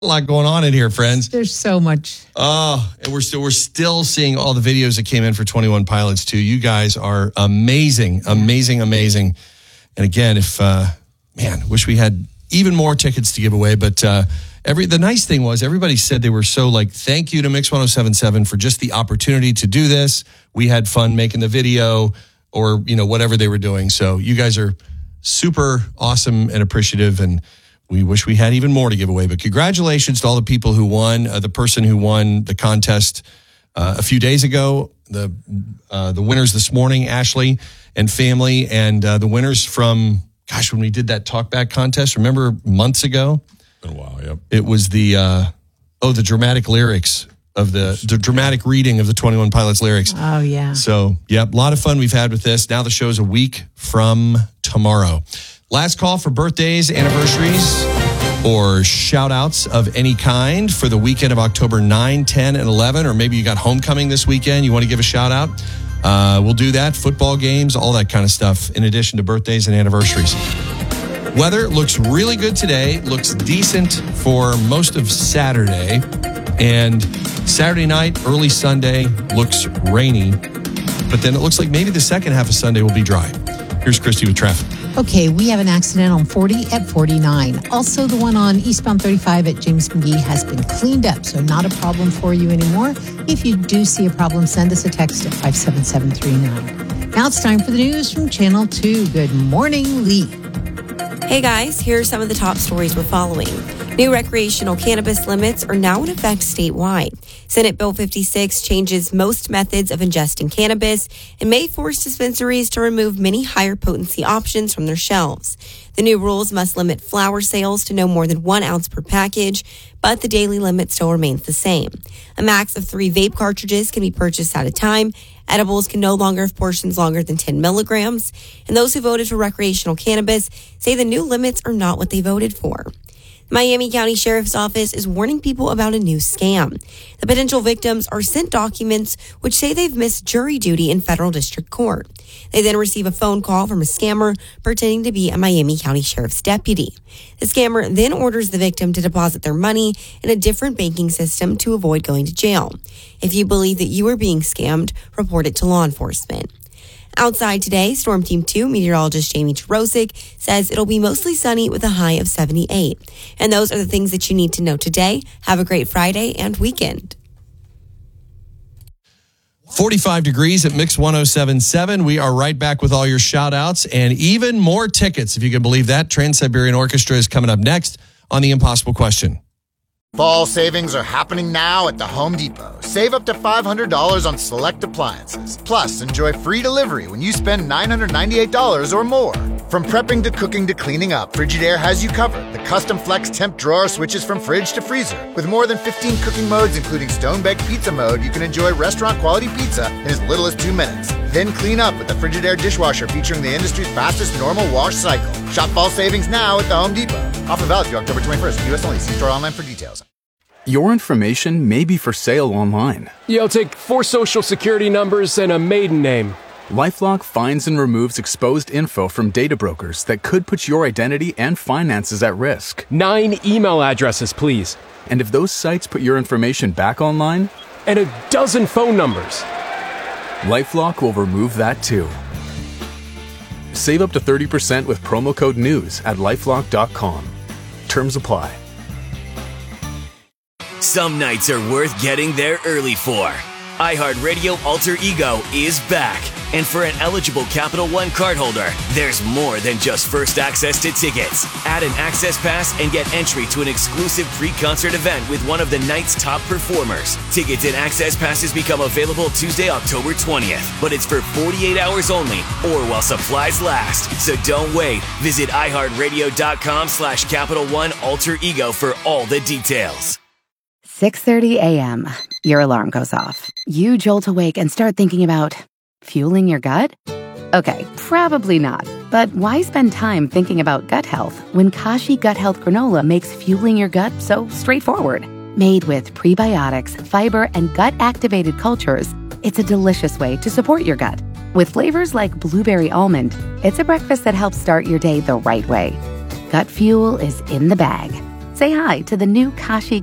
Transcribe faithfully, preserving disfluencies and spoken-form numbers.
A lot going on in here, friends. There's so much. Oh, and we're still we're still seeing all the videos that came in for twenty-one Pilots too. You guys are amazing, amazing, amazing. And again, if uh, man, wish we had even more tickets to give away. But uh, every the nice thing was everybody said they were so like, thank you to Mix one oh seven point seven for just the opportunity to do this. We had fun making the video, or you know whatever they were doing. So you guys are super awesome and appreciative, and we wish we had even more to give away, but congratulations to all the people who won. Uh, the person who won the contest uh, a few days ago, the uh, the winners this morning, Ashley and family, and uh, the winners from, gosh, when we did that talkback contest, remember months ago? Been a while, yep. It was the, uh, oh, the dramatic lyrics of the, the dramatic reading of the twenty-one Pilots lyrics. Oh, yeah. So, yep, a lot of fun we've had with this. Now the show's a week from tomorrow. Last call for birthdays, anniversaries, or shout outs of any kind for the weekend of October ninth, tenth, and eleventh, or maybe you got homecoming this weekend. You want to give a shout out? Uh, we'll do that. Football games, all that kind of stuff, in addition to birthdays and anniversaries. Weather looks really good today. Looks decent for most of Saturday. And Saturday night, early Sunday, looks rainy. But then it looks like maybe the second half of Sunday will be dry. Here's Christy with traffic. Okay, we have an accident on forty at forty-nine. Also, the one on eastbound thirty-five at James McGee has been cleaned up, so not a problem for you anymore. If you do see a problem, send us a text at five seven seven three nine. Now it's time for the news from Channel two. Good morning, Lee. Hey guys, here are some of the top stories we're following. New recreational cannabis limits are now in effect statewide. Senate Bill fifty-six changes most methods of ingesting cannabis and may force dispensaries to remove many higher potency options from their shelves. The new rules must limit flower sales to no more than one ounce per package, but the daily limit still remains the same. A max of three vape cartridges can be purchased at a time. Edibles can no longer have portions longer than ten milligrams. And those who voted for recreational cannabis say the new limits are not what they voted for. Miami County Sheriff's Office is warning people about a new scam. The potential victims are sent documents which say they've missed jury duty in federal district court. They then receive a phone call from a scammer pretending to be a Miami County Sheriff's deputy. The scammer then orders the victim to deposit their money in a different banking system to avoid going to jail. If you believe that you are being scammed, report it to law enforcement. Outside today, Storm Team two meteorologist Jamie Tarosic says it'll be mostly sunny with a high of seventy-eight. And those are the things that you need to know today. Have a great Friday and weekend. forty-five degrees at Mix one oh seven point seven. We are right back with all your shout outs and even more tickets, if you can believe that. Trans-Siberian Orchestra is coming up next on The Impossible Question. Fall savings are happening now at the Home Depot. Save up to five hundred dollars on select appliances. Plus, enjoy free delivery when you spend nine hundred ninety-eight dollars or more. From prepping to cooking to cleaning up, Frigidaire has you covered. The custom flex temp drawer switches from fridge to freezer. With more than fifteen cooking modes, including stone-baked pizza mode, you can enjoy restaurant-quality pizza in as little as two minutes. Then clean up with the Frigidaire dishwasher featuring the industry's fastest normal wash cycle. Shop fall savings now at the Home Depot. Offer valid through October twenty-first. U S only. See store online for details. Your information may be for sale online. You'll take four social security numbers and a maiden name. LifeLock finds and removes exposed info from data brokers that could put your identity and finances at risk. Nine email addresses, please. And if those sites put your information back online? And a dozen phone numbers. LifeLock will remove that too. Save up to thirty percent with promo code NEWS at lifelock dot com. Terms apply. Some nights are worth getting there early for. iHeartRadio Alter Ego is back. And for an eligible Capital One cardholder, there's more than just first access to tickets. Add an access pass and get entry to an exclusive pre-concert event with one of the night's top performers. Tickets and access passes become available Tuesday, October twentieth. But it's for forty-eight hours only or while supplies last. So don't wait. Visit iHeartRadio.com slash Capital One Alter Ego for all the details. six thirty a.m. Your alarm goes off. You jolt awake and start thinking about fueling your gut? Okay, probably not. But why spend time thinking about gut health when Kashi Gut Health Granola makes fueling your gut so straightforward? Made with prebiotics, fiber, and gut-activated cultures, it's a delicious way to support your gut. With flavors like blueberry almond, it's a breakfast that helps start your day the right way. Gut fuel is in the bag. Say hi to the new Kashi